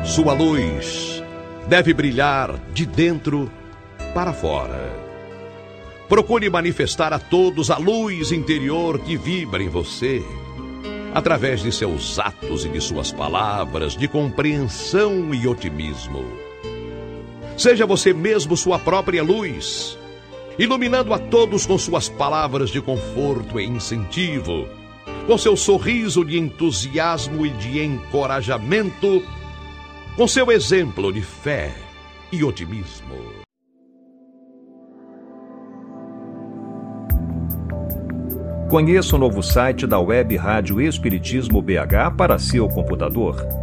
Sua luz deve brilhar de dentro para fora. Procure manifestar a todos a luz interior que vibra em você, através de seus atos e de suas palavras de compreensão e otimismo. Seja você mesmo sua própria luz, iluminando a todos com suas palavras de conforto e incentivo, com seu sorriso de entusiasmo e de encorajamento, com seu exemplo de fé e otimismo. Conheça o novo site da Web Rádio Espiritismo BH para seu computador.